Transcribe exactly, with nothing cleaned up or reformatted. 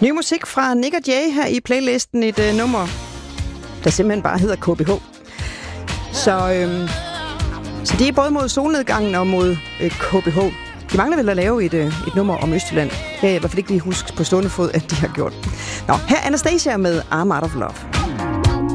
Ny musik fra Nick og Jay her i playlisten. Et øh, nummer, der simpelthen bare hedder K B H. Så, øh, så det er både mod solnedgangen og mod øh, K B H. De mangler vel at lave et, øh, et nummer om Østjylland. Jeg kan i hvert fald ikke lige huske på stående fod, at de har gjort. Nå, her er Anastasia med I'm Out of Love.